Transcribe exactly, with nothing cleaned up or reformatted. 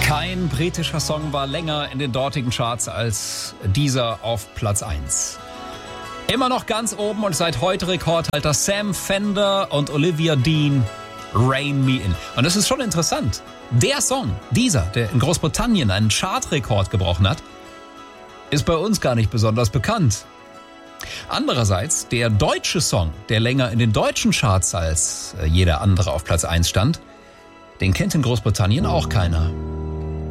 Kein britischer Song war länger in den dortigen Charts als dieser auf Platz eins. Immer noch ganz oben und seit heute Rekordhalter Sam Fender und Olivia Dean, Rain Me In. Und das ist schon interessant. Der Song, dieser, der in Großbritannien einen Chartrekord gebrochen hat, ist bei uns gar nicht besonders bekannt. Andererseits, der deutsche Song, der länger in den deutschen Charts als jeder andere auf Platz eins stand, den kennt in Großbritannien auch keiner.